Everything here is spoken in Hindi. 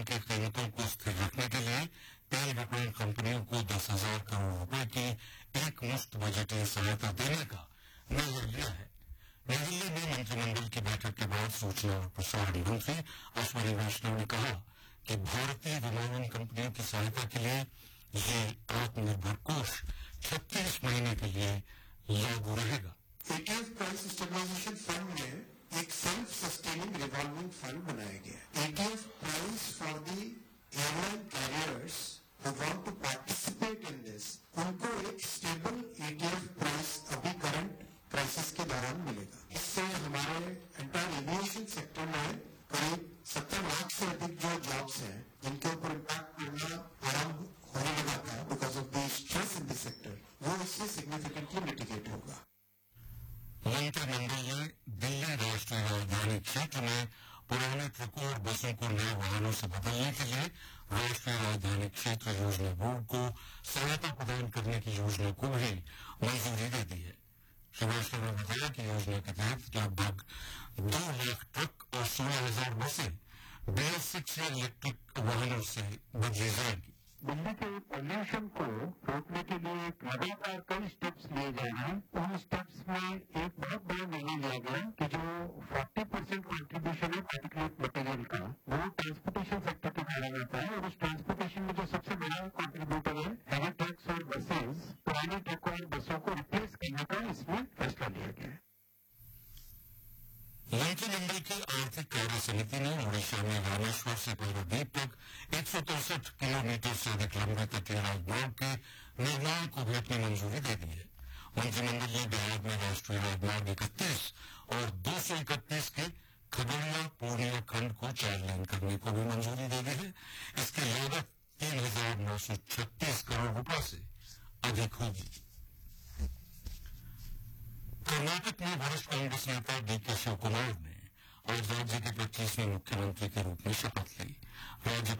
की कीमतों को स्थिर रखने के लिए तेल विपणन कंपनियों को 10,000 करोड़ रुपए की एक मुश्त बजटीय सहायता देने का निर्णय लिया है। नई दिल्ली में मंत्रिमंडल की बैठक के बाद सूचना और प्रसारण मंत्री अश्विनी वैष्णव ने कहा कि भारतीय विमानन कंपनियों की सहायता के लिए ये आत्मनिर्भर कोष 36 महीने के लिए लागू रहेगा। एटीएफ प्राइस स्टेबलाइजेशन फंड में एक सेल्फ सस्टेनिंग रिवॉल्विंग फंड बनाया गया। ETF price for the airline carriers who want to participate in this, उनको एक स्टेबल एटीएफ प्राइस अभी करंट क्राइसिस के दौरान मिलेगा। इससे हमारे एंटायर एविएशन सेक्टर में करीब 70 लाख से अधिक जो जॉब्स हैं जिनके ऊपर इम्पैक्ट पड़ना आरंभ होने लगा था because of the stress in the sector, वो इससे सिग्निफिकेंटली मिटिगेट होगा। मंत्रिमंडल ने दिल्ली राष्ट्रीय राजधानी क्षेत्र में पुराने ट्रकों और बसों को नए वाहनों से बदलने के लिए राष्ट्रीय राजधानी क्षेत्र योजना बोर्ड को सहायता प्रदान करने की योजना को भी मंजूरी दे दी है। श्री वैष्णव ने बताया कि योजना के तहत लगभग 2 लाख ट्रक और 16,000 बसें BS6 या इलेक्ट्रिक वाहनों से बदली जाएंगी। दिल्ली के पॉल्यूशन को रोकने के लिए लगातार कई स्टेप्स लिए जा रहे हैं। उन स्टेप्स में एक बहुत बड़ा निर्णय लिया गया कि जो 40% कंट्रीब्यूशन है पार्टिकुलेट मटेरियल का, वो ट्रांसपोर्टेशन सेक्टर के द्वारा होता है और उस ट्रांसपोर्टेशन में जो सबसे बड़ा कंट्रीब्यूटर है हैवी ट्रक्स और बसेस, पुराने ट्रकों और बसों को रिप्लेस करने का इसमें फैसला लिया गया है। मंत्रिमंडल की आर्थिक कार्य समिति ने ओडिशा में रामेश्वर से पारादीप तक 163 किलोमीटर से अधिक लंबे तटीय राजमार्ग के निर्माण को भी अपनी मंजूरी दे दी है। मंत्रिमंडल ने बिहार में राष्ट्रीय राजमार्ग 31 और 231 के खगड़िया पूर्णिया खंड को 4 लेन करने को भी मंजूरी दे दी है। इसकी लागत 3,936 करोड़ रुपए से अधिक होगी। कर्नाटक में वरिष्ठ कांग्रेस नेता डीके शिवकुमार ने आज राज्य के 25वें मुख्यमंत्री के रूप में शपथ ली। राज्यपाल